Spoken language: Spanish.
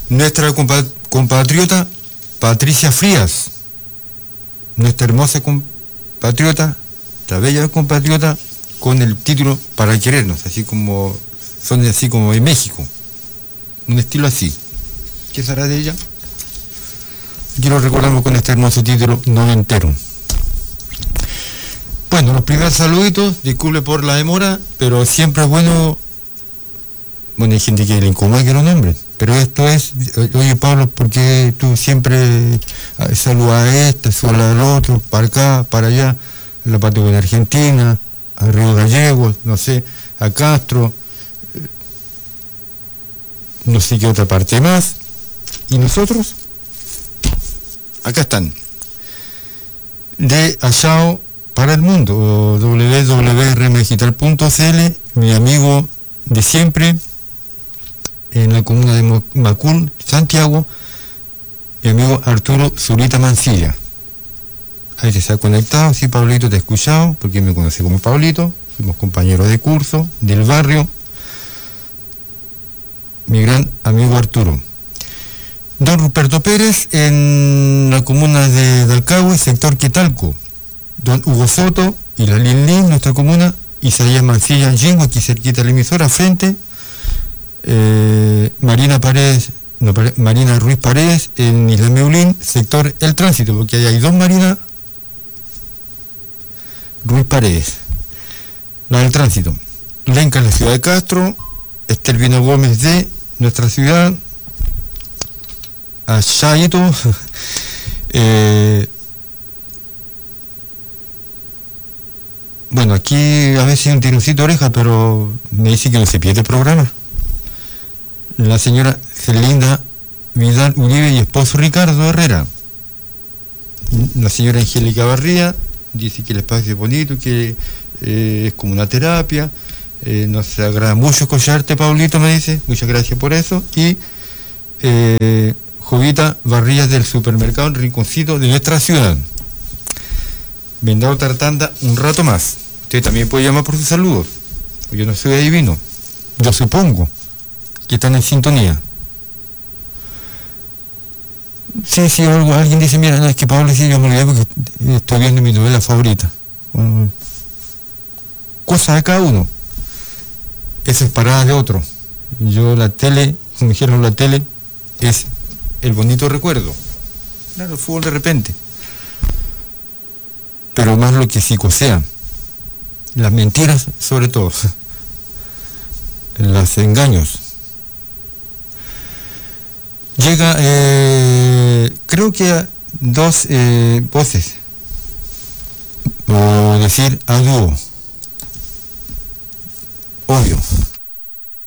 nuestra compatriota Patricia Frías, nuestra hermosa compatriota, la bella compatriota, con el título Para Querernos, así como son así como de México, un estilo así. ¿Qué será de ella? Aquí lo recordamos con este hermoso título noventero. Bueno, los primeros saluditos, disculpe por la demora, pero siempre es bueno hay gente que le incomoda que lo nombren, pero esto es, oye Pablo, ¿por qué tú siempre saludas a este, saludas al otro, para acá, para allá, a la Patagonia Argentina, a Río Gallegos, no sé, a Castro, no sé qué otra parte más, y nosotros, acá están, de Allao para el mundo, www.rmdigital.cl, mi amigo de siempre, en la comuna de Macul, Santiago, mi amigo Arturo Zurita Mancilla. Ahí se ha conectado, sí, Pablito, te he escuchado, porque me conocí como Pablito, fuimos compañeros de curso, del barrio, mi gran amigo Arturo. Don Ruperto Pérez, en la comuna de Dalcahue, sector Quetalco. Don Hugo Soto y la Lin, nuestra comuna, Isaías Mancilla, Jingo, aquí cerquita de la emisora, frente. Marina Ruiz Paredes, en Isla Meulín, sector El Tránsito, porque ahí hay dos Marina Ruiz Paredes, la del Tránsito. Lenca, en la ciudad de Castro. Estelvino Gómez de nuestra ciudad. Ayaito. Bueno, aquí a veces hay un tironcito de oreja, pero me dice que no se pierde el programa. La señora Celinda Vidal Uribe y esposo Ricardo Herrera. La señora Angélica Barría dice que el espacio es bonito, que es como una terapia. Nos agrada mucho escucharte, Paulito, me dice. Muchas gracias por eso. Y Jovita Barrías del supermercado Rinconcito de nuestra ciudad. Vendado Tartanda un rato más. Usted también puede llamar por sus saludos. Yo no soy adivino. Yo supongo que están en sintonía. Sí, alguien dice, mira, no, es que Pablo sí, yo me olvidé porque estoy viendo mi novela favorita. Bueno, cosa de cada uno. Esa es parada de otro. Yo la tele, como dijeron, la tele es el bonito recuerdo. Claro, el fútbol de repente. Pero más lo que psicosea. Las mentiras, sobre todo. Los engaños. Llega, creo que dos voces, o decir a dúo.